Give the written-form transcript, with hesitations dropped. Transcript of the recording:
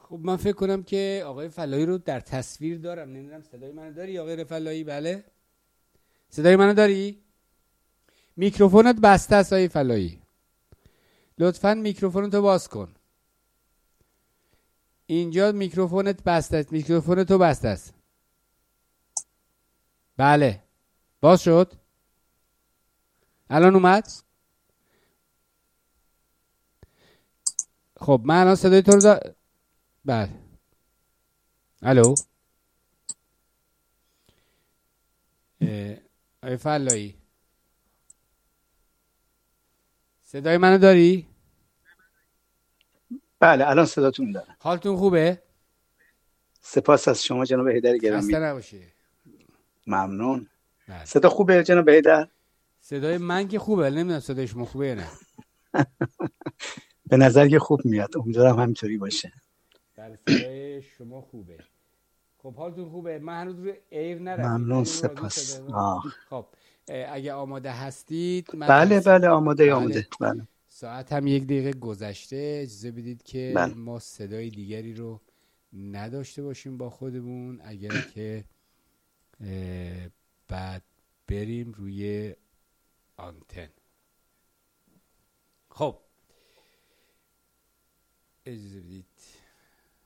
خب من فکر کنم که آقای فلاحی رو در تصویر دارم. نمیدونم صدای منو داری آقای فلاحی؟ بله صدای منو داری؟ میکروفونت بسته است آقای فلاحی، لطفاً میکروفونتو باز کن. اینجا میکروفونت بسته است. میکروفونتو بسته است. بله باز شد. الان اومد. خب من الان صدای تو رو بله. الو آقای فلاحی صدای منو داری؟ بله الان صداتون دارم. حالتون خوبه؟ سپاس از شما جناب حیدر گرامی. خسته نباشی. ممنون. بله. صدا خوبه جناب حیدر؟ صدای من که خوبه، نمیدونم صدای شما خوبه یا نه. به نظر که خوب میاد، امیدوارم همینطوری باشه. بله صدای شما خوبه. خب حالتون خوبه؟ من هنوز رو ایر نرفتید ممنون ولی رو از اون سپاس. صدا. خب اگه آماده هستید من بله تصمیم. بله آماده بله. بله. ساعت هم 1 دقیقه گذشته. اجازه بدید که بله. ما صدای دیگری رو نداشته باشیم با خودمون، اگر که بعد بریم روی آنتن. خب اجازه بدید